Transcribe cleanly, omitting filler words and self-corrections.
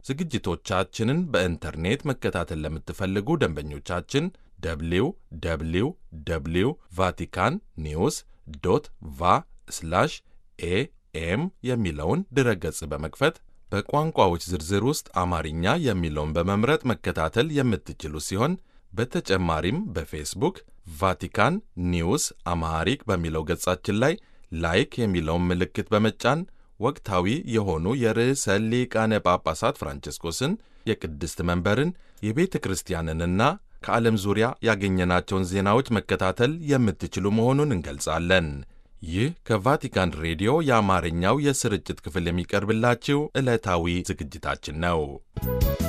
ዝግጅቶቻችንን በኢንተርኔት መከታተል ለምትፈልጉ ደንበኞቻችን www.vaticannews.va/am የሚለውን ድረገጽ በመክፈት በቋንቋዎች ዝርዝር ውስጥ አማርኛ የሚለውን በመምረጥ መከታተል የምትችሉ ሲሆን በተጨማሪም በፌስቡክ ቫቲካን ኒውስ አማሃሪክ በሚለው ገጻችን ላይ ላይክ የሚለውን ምልክት በመጫን ወቅታዊ የሆኑ የርዕሰ ሊቃነ ጳጳሳት ፍራንቺስኮስን፣ የቅድስት መንበርን፣ የቤተ ክርስቲያንንና ከዓለም ዙሪያ ያገኘናቸውን ዜናዎች መከታተል የምትችሉ መሆኑን እንገልጻለን። ይህ ከቫቲካን ሬዲዮ የአማርኛው የስርጭት ክፍል የሚቀርብላችሁ ዕለታዊ ዝግጅታችን ነው።